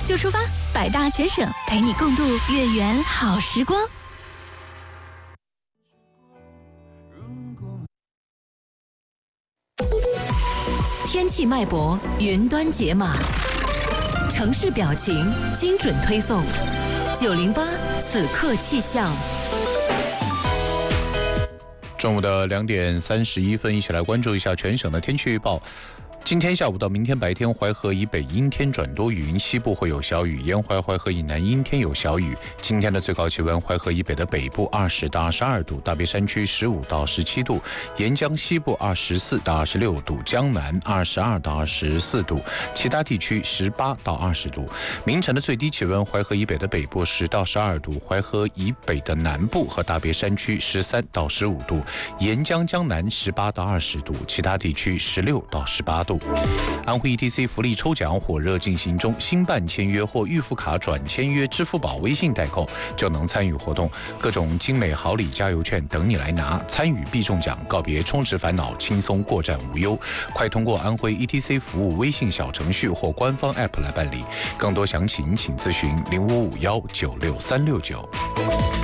就出发，百大全省陪你共度月圆好时光。天气脉搏，云端解码，城市表情，精准推送。908此刻气象。 中午的2点31分，一起来关注一下全省的天气预报。今天下午到明天白天，淮河以北阴天转多云，西部会有小雨；沿淮淮河以南阴天有小雨。今天的最高气温，淮河以北的北部20到22度，大别山区15到17度，沿江西部24到26度，江南22到24度，其他地区18到20度。明晨的最低气温，淮河以北的北部10到12度，淮河以北的南部和大别山区13到15度，沿江江南18到20度，其他地区16到18度。安徽 ETC 福利抽奖火热进行中，新办签约或预付卡转签约支付宝微信代购就能参与活动，各种精美好礼加油券等你来拿，参与必中奖，告别充实烦恼，轻松过站无忧。快通过安徽 ETC 服务微信小程序或官方 App 来办理，更多详情请咨询0551963669。